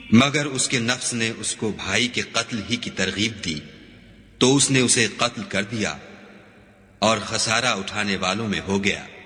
मगर उसके नफ्स ने उसको भाई के कत्ल ही की तरगीब दी तो उसने उसे कत्ल कर दिया और खसारा उठाने वालों में हो गया।